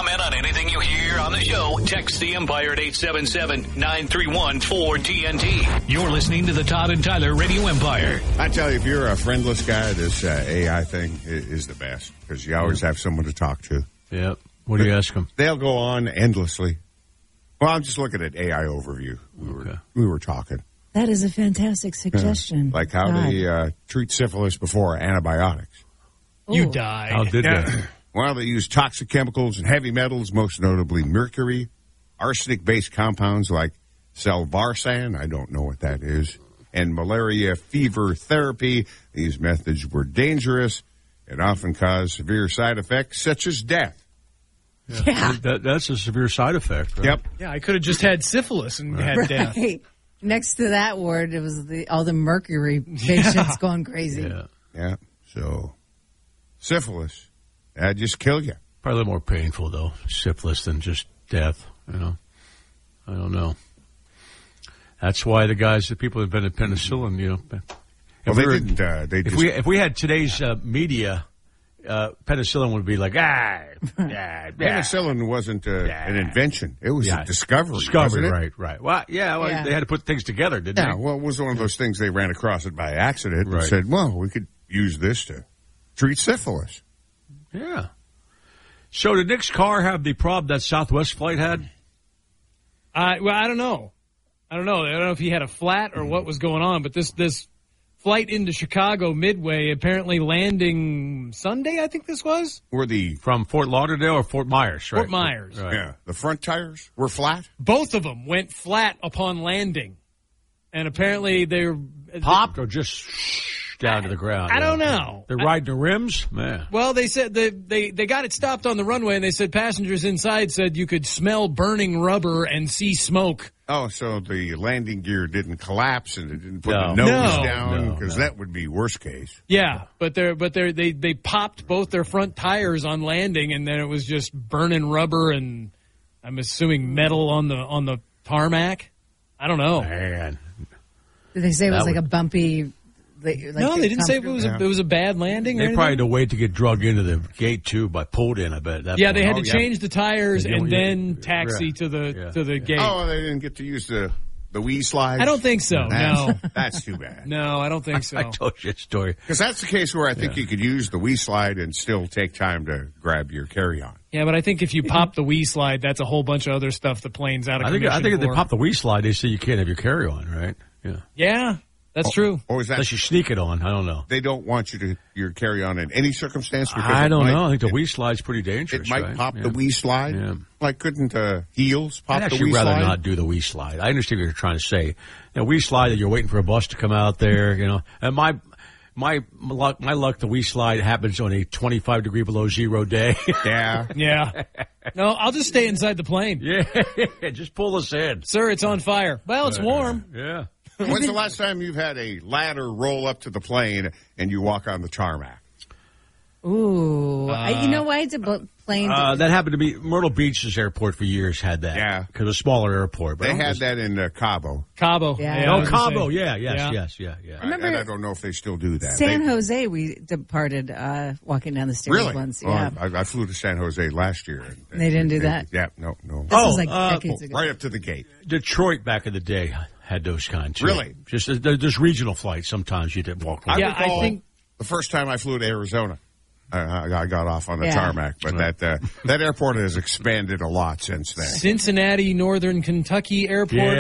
comment on anything you hear on the show, text the Empire at 877-931-4TNT. You're listening to the Todd and Tyler Radio Empire. I tell you, if you're a friendless guy, this AI thing is the best because you always have someone to talk to. Yep. What do you ask them? They'll go on endlessly. Well, I'm just looking at AI overview. We were talking. That is a fantastic suggestion. Like how they treat syphilis before antibiotics. You die. How did they? Well, they use toxic chemicals and heavy metals, most notably mercury, arsenic-based compounds like Selvarsan, I don't know what that is, and malaria fever therapy. These methods were dangerous and often cause severe side effects such as death. Yeah. That's a severe side effect, right? Yep. Yeah, I could have just had syphilis and had death. Right. Next to that ward, it was all the mercury patients going crazy. Yeah. So, syphilis, that'd just kill you. Probably a little more painful, though, syphilis than just death, you know. I don't know. That's why the people invented penicillin, you know. Well, they didn't. If we had today's media, penicillin would be like, Penicillin wasn't an invention. It was a discovery. Discovery, wasn't it? right. Well, they had to put things together, didn't they? Yeah, well, it was one of those things they ran across it by accident and Right. said, well, we could use this to treat syphilis. Yeah. So did Nick's car have the problem that Southwest flight had? Well, I don't know. I don't know if he had a flat or what was going on, but this flight into Chicago Midway apparently landing Sunday, I think this was? From Fort Lauderdale or Fort Myers, right? Fort Myers. Right. Yeah, the front tires were flat. Both of them went flat upon landing. And apparently they're... Popped or just down to the ground? I don't know. They're riding the rims? Man. Well, they said they got it stopped on the runway, and they said passengers inside said you could smell burning rubber and see smoke. Oh, so the landing gear didn't collapse and it didn't put the nose down because that would be worst case. Yeah, but they popped both their front tires on landing, and then it was just burning rubber and I'm assuming metal on the tarmac. I don't know. Man. Did they say it was like a bumpy? No, they didn't say it was a bad landing. They probably had to wait to get drugged into the gate too, but pulled in. I bet. They had to change the tires and then taxi to the gate. Oh, they didn't get to use the Wii slides? I don't think so. No, that's too bad. No, I don't think so. I told you a story because that's the case where I think you could use the Wii slide and still take time to grab your carry-on. Yeah, but I think if you pop the Wii slide, that's a whole bunch of other stuff the plane's out of commission I think if they for. pop the Wii slide, they say you can't have your carry-on, right? Yeah. Yeah. That's true. Or is that unless you sneak it on? I don't know. They don't want you to your carry on in any circumstance. Because I don't know. I think the Wii slide's pretty dangerous. It might pop the Wii slide. Yeah. Like couldn't heels pop the Wii slide? I'd actually rather not do the Wii slide. I understand what you're trying to say. Wii slide that you're waiting for a bus to come out there. You know, and my luck, the Wii slide happens on a 25 degree below zero day. Yeah. Yeah. No, I'll just stay inside the plane. Yeah. Just pull us in, sir. It's on fire. Well, it's warm. Yeah. When's the last time you've had a ladder roll up to the plane and you walk on the tarmac? Ooh. You know why it's a plane? That happened to me. Myrtle Beach's airport for years had that. Yeah. Because a smaller airport. But they had that in Cabo. Cabo. Yeah. Cabo. Yeah. I don't know if they still do that. San Jose, we departed walking down the stairs really? once. Yeah. I flew to San Jose last year. And they didn't do that? Yeah, no. This was like decades ago. Right up to the gate. Detroit back in the day had those kinds too. Really? Just there's regional flights. Sometimes you didn't walk. I think the first time I flew to Arizona, I got off on the tarmac, but that airport has expanded a lot since then. Cincinnati, Northern Kentucky Airport